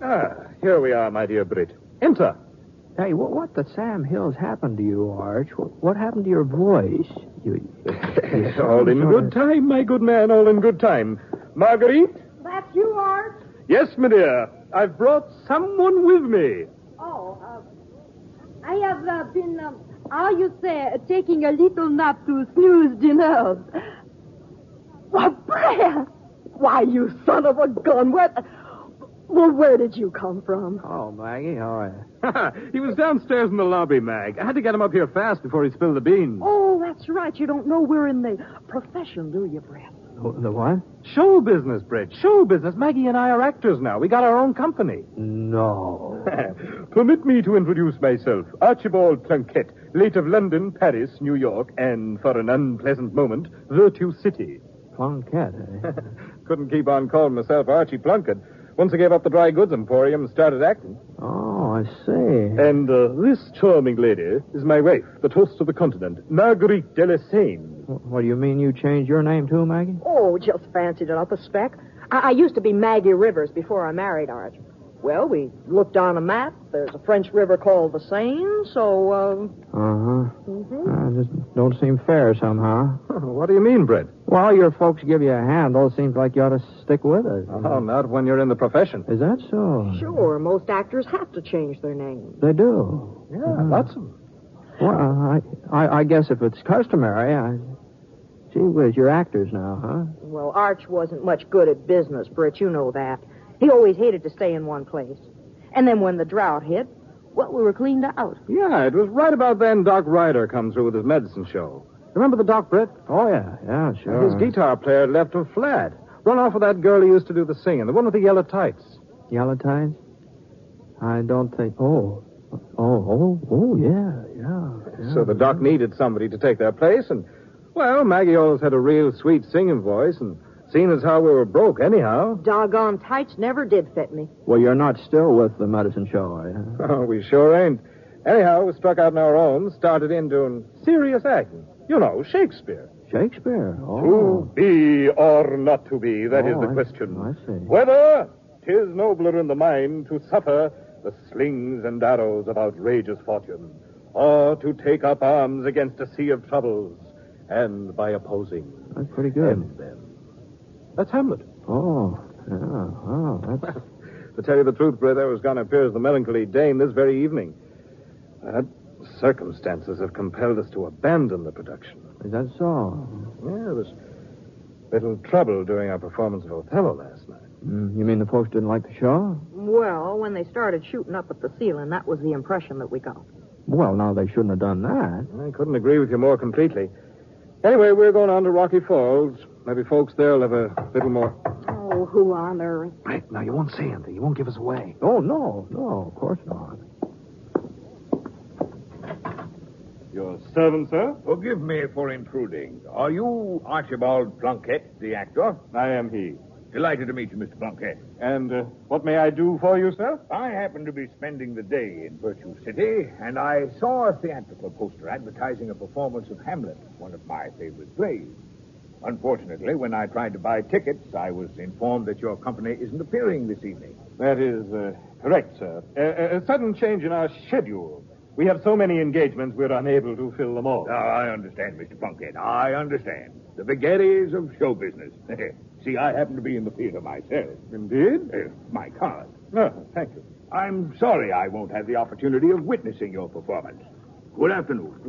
Here we are, my dear Britt. Enter. Hey, what the Sam Hills happened to you, Arch? What happened to your voice? All in good time, my good man, all in good time. Marguerite? That's you, Art? Yes, my dear. I've brought someone with me. I have been, taking a little nap to snooze the nerves. Why, Brad! Why, you son of a gun! Where did you come from? Oh, Maggie, how are you? He was downstairs in the lobby, Mag. I had to get him up here fast before he spilled the beans. Oh, that's right. You don't know we're in the profession, do you, Brad? The what? Show business, Britt. Show business. Maggie and I are actors now. We got our own company. No. Permit me to introduce myself. Archibald Plunkett, late of London, Paris, New York, and, for an unpleasant moment, Virtue City. Plunkett, eh? Couldn't keep on calling myself Archie Plunkett. Once I gave up the dry goods emporium and started acting. Oh, I see. And this charming lady is my wife, the toast of the continent, Marguerite Delassane. What do you mean you changed your name too, Maggie? Oh, just fancied it up a speck. I used to be Maggie Rivers before I married Art. Well, we looked on a map. There's a French river called the Seine, so, It just don't seem fair somehow. What do you mean, Brett? Well, your folks give you a handle. It seems like you ought to stick with it. Oh, not when you're in the profession. Is that so? Sure, most actors have to change their names. They do? Yeah, lots of them. Well, I guess if it's customary, Gee whiz, you're actors now, huh? Well, Arch wasn't much good at business, Britt. You know that. He always hated to stay in one place. And then when the drought hit, well, we were cleaned out. Yeah, it was right about then Doc Ryder come through with his medicine show. Remember the Doc, Britt? Oh, yeah, sure. His guitar player left him flat. Run off with that girl who used to do the singing, the one with the yellow tights. Yellow tights? I don't think... yeah. So the Doc needed somebody to take their place, and, well, Maggie always had a real sweet singing voice, and seeing as how we were broke anyhow. Doggone tights never did fit me. Well, you're not still with the medicine show, are you? Oh, we sure ain't. Anyhow, we struck out on our own, started in doing serious acting. You know, Shakespeare. Shakespeare? Oh. To be or not to be, that is the question. I see. Whether 'tis nobler in the mind to suffer the slings and arrows of outrageous fortune, or to take up arms against a sea of troubles, and by opposing... That's pretty good. End them. That's Hamlet. Oh, yeah. Oh, that's... To tell you the truth, Britt, I was going to appear as the melancholy Dane this very evening. But circumstances have compelled us to abandon the production. Is that so? Yeah, there was little trouble during our performance of Othello last night. You mean the folks didn't like the show? Well, when they started shooting up at the ceiling, that was the impression that we got. Well, now, they shouldn't have done that. I couldn't agree with you more completely. Anyway, we're going on to Rocky Falls. Maybe folks there'll have a little more... Oh, who on earth? Right, now, you won't say anything. You won't give us away. Oh, no, of course not. Your servant, sir? Forgive me for intruding. Are you Archibald Plunkett, the actor? I am he. Delighted to meet you, Mr. Plunkett. And what may I do for you, sir? I happen to be spending the day in Virtue City, and I saw a theatrical poster advertising a performance of Hamlet, one of my favorite plays. Unfortunately, when I tried to buy tickets, I was informed that your company isn't appearing this evening. That is correct, sir. A sudden change in our schedule. We have so many engagements, we're unable to fill them all. I understand, Mr. Plunkett. I understand. The vagaries of show business. See, I happen to be in the theater myself. Indeed? My card. Oh, thank you. I'm sorry I won't have the opportunity of witnessing your performance. Good afternoon.